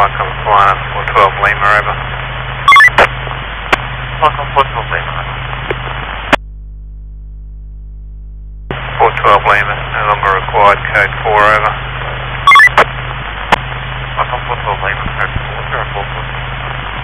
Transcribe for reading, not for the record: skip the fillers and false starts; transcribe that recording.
Welcome, flying up 412 Lima, over. Welcome, 412 Lima, over. 412 Lima, no longer required, code 4, over. Welcome, 412 Lima, code